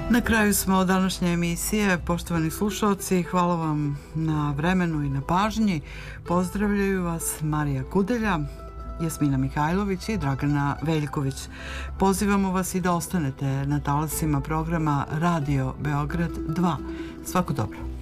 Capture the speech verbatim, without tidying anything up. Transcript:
Na kraju smo današnje emisije. Poštovani slušalci, hvala vam na vremenu i na pažnji. Pozdravljaju vas Marija Kudelja, Jasmina Mihajlović i Dragana Veljković. Pozivamo vas i da ostanete na talasima programa Radio Beograd dva. Svako dobro.